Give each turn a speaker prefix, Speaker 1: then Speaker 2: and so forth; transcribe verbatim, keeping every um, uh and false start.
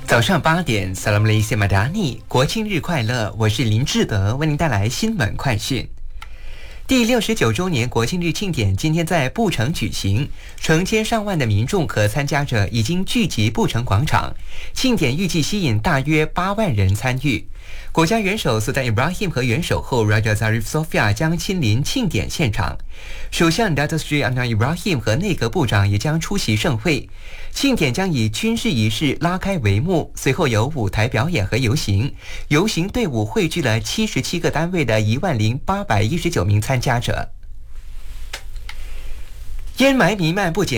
Speaker 1: 早上八点 Salam Malaysia Madani 国庆日快乐，我是林志德，为您带来新闻快讯。第六十九周年国庆日庆典今天在布城举行，成千上万的民众和参加者已经聚集布城广场，庆典预计吸引大约八万人参与。国家元首苏丹 Ibrahim 和元首后 Raja Zarif Sofia 将亲临庆典现场，首相 Datuk Seri Anwar Ibrahim 和内阁部长也将出席盛会。庆典将以军事仪式拉开帷幕，随后有舞台表演和游行。游行队伍汇聚了七十七个单位的一万零八百一十九名参加者。烟霾弥漫不减。